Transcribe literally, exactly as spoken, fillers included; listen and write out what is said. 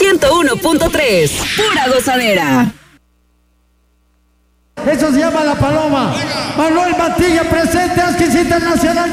ciento uno punto tres. Pura gozadera. Eso se llama La Paloma. Manuel Mantilla presente, Asquis Internacional.